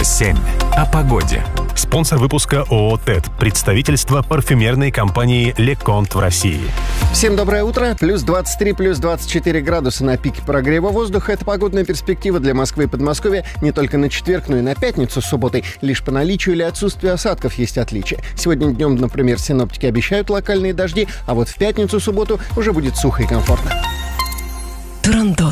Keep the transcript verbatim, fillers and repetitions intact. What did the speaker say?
семь. О погоде. Спонсор выпуска ООО «ТЭД». Представительство парфюмерной компании «Леконт» в России. Всем доброе утро. Плюс двадцать три, плюс двадцать четыре градуса на пике прогрева воздуха. Это погодная перспектива для Москвы и Подмосковья не только на четверг, но и на пятницу с субботой. Лишь по наличию или отсутствию осадков есть отличия. Сегодня днем, например, синоптики обещают локальные дожди, а вот в пятницу-субботу уже будет сухо и комфортно. Турандот.